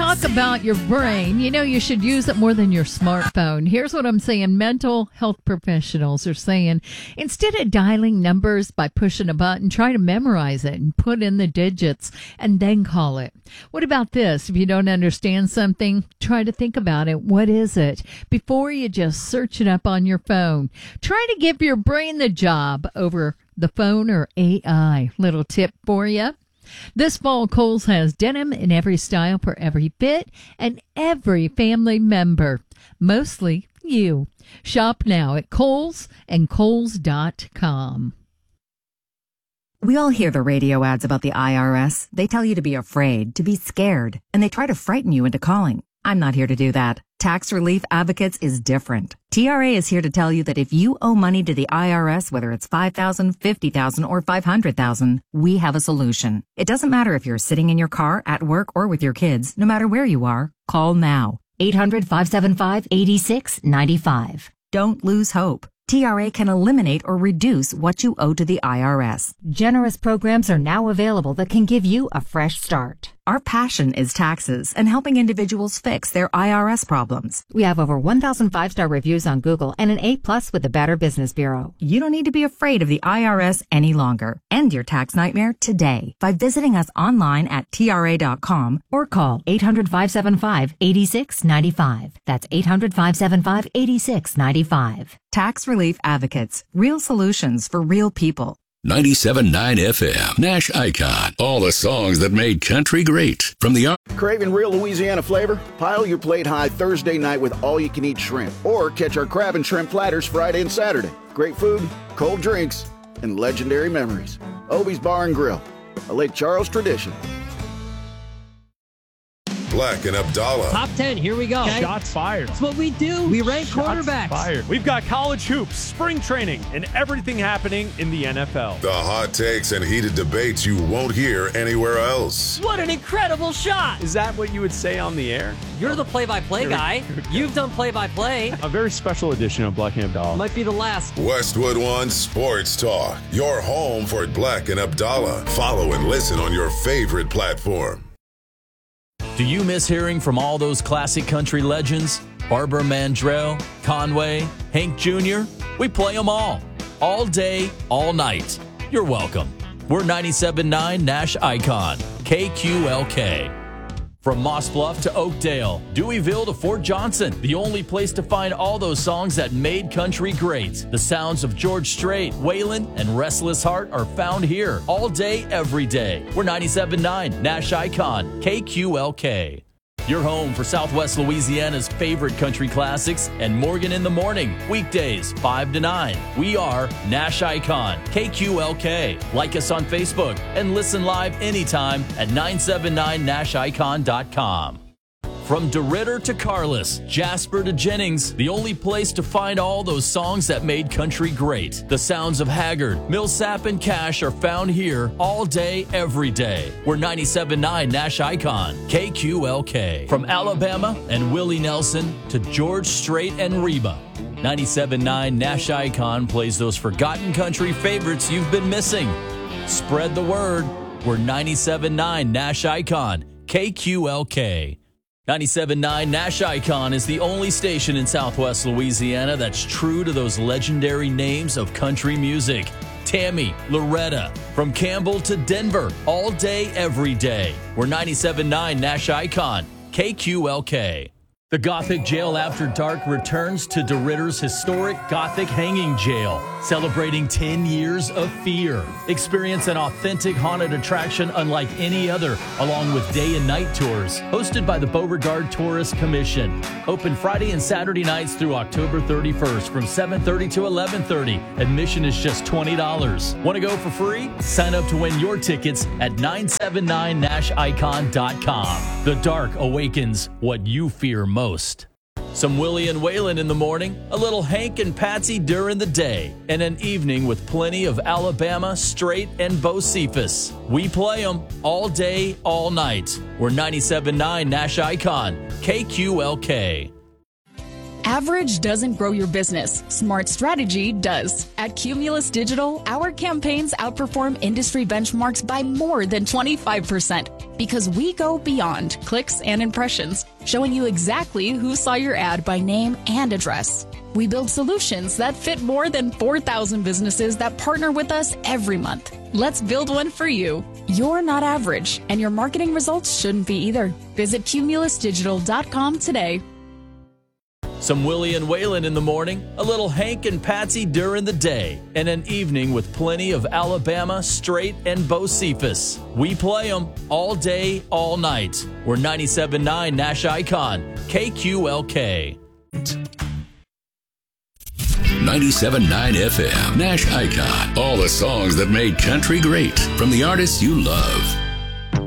talk about your brain, you should use it more than your smartphone. Here's what I'm saying. Mental health professionals are saying, instead of dialing numbers by pushing a button, try to memorize it and put in the digits and then call it. What about this? If you don't understand something, try to think about it. What is it? Before you just search it up on your phone. Try to give your brain the job over the phone or AI. Little tip for you. This fall, Kohl's has denim in every style for every fit and every family member. Mostly you. Shop now at Kohl's and Kohls.com. We all hear the radio ads about the IRS. They tell you to be afraid, to be scared, and they try to frighten you into calling. I'm not here to do that. Tax Relief Advocates is different. TRA is here to tell you that if you owe money to the IRS, whether it's $5,000, $50,000, or $500,000, we have a solution. It doesn't matter if you're sitting in your car, at work, or with your kids. No matter where you are, call now. 800-575-8695. Don't lose hope. TRA can eliminate or reduce what you owe to the IRS. Generous programs are now available that can give you a fresh start. Our passion is taxes and helping individuals fix their IRS problems. We have over 1,000 5-star reviews on Google and an A+ with the Better Business Bureau. You don't need to be afraid of the IRS any longer. End your tax nightmare today by visiting us online at TRA.com or call 800-575-8695. That's 800-575-8695. Tax Relief Advocates. Real solutions for real people. 97.9 FM, Nash Icon. All the songs that made country great. From the Craving real Louisiana flavor? Pile your plate high Thursday night with all-you-can-eat shrimp. Or catch our crab and shrimp platters Friday and Saturday. Great food, cold drinks, and legendary memories. Obie's Bar and Grill, a Lake Charles tradition. Black and Abdallah. Top 10, here we go. Okay. Shots fired. That's what we do. We rank quarterbacks. Fired. We've got college hoops, spring training, and everything happening in the NFL. The hot takes and heated debates you won't hear anywhere else. What an incredible shot. Is that what you would say on the air? You're the play-by-play guy. You've done play-by-play. A very special edition of Black and Abdallah. Might be the last. Westwood One Sports Talk. Your home for Black and Abdallah. Follow and listen on your favorite platform. Do you miss hearing from all those classic country legends? Barbara Mandrell, Conway, Hank Jr.? We play them all day, all night. You're welcome. We're 97.9 Nash Icon, KQLK. From Moss Bluff to Oakdale, Deweyville to Fort Johnson, the only place to find all those songs that made country great. The sounds of George Strait, Waylon, and Restless Heart are found here all day, every day. We're 97.9 Nash Icon, KQLK. Your home for Southwest Louisiana's favorite country classics and Morgan in the Morning, weekdays 5 to 9. We are Nash Icon, KQLK. Like us on Facebook and listen live anytime at 979nashicon.com. From DeRitter to Carless, Jasper to Jennings, the only place to find all those songs that made country great. The sounds of Haggard, Millsap, and Cash are found here all day, every day. We're 97.9 Nash Icon, KQLK. From Alabama and Willie Nelson to George Strait and Reba. 97.9 Nash Icon plays those forgotten country favorites you've been missing. Spread the word. We're 97.9 Nash Icon, KQLK. 97.9 Nash Icon is the only station in Southwest Louisiana that's true to those legendary names of country music. Tammy, Loretta, from Campbell to Denver, all day, every day. We're 97.9 Nash Icon, KQLK. The Gothic Jail After Dark returns to DeRitter's historic Gothic Hanging Jail, celebrating 10 years of fear. Experience an authentic haunted attraction unlike any other, along with day and night tours, hosted by the Beauregard Tourist Commission. Open Friday and Saturday nights through October 31st from 7:30 to 11:30. Admission is just $20. Want to go for free? Sign up to win your tickets at 979nashicon.com. The dark awakens what you fear most. Some Willie and Waylon in the morning, a little Hank and Patsy during the day, and an evening with plenty of Alabama, Strait, and Bo Cephas. We play them all day, all night. We're 97.9 Nash Icon, KQLK. Average doesn't grow your business. Smart strategy does. At Cumulus Digital, our campaigns outperform industry benchmarks by more than 25% because we go beyond clicks and impressions, showing you exactly who saw your ad by name and address. We build solutions that fit more than 4,000 businesses that partner with us every month. Let's build one for you. You're not average, and your marketing results shouldn't be either. Visit cumulusdigital.com today. Some Willie and Waylon in the morning, a little Hank and Patsy during the day, and an evening with plenty of Alabama, Straight, and Bo Cephas. We play them all day, all night. We're 97.9 Nash Icon, KQLK. 97.9 FM, Nash Icon. All the songs that made country great from the artists you love.